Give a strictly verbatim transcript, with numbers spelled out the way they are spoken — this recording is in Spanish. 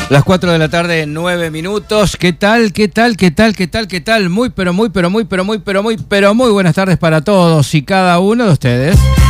Las cuatro de la tarde, nueve minutos. ¿Qué tal? ¿Qué tal? ¿Qué tal? ¿Qué tal? ¿Qué tal? Muy, pero muy, pero muy, pero muy, pero muy, pero muy buenas tardes para todos y cada uno de ustedes.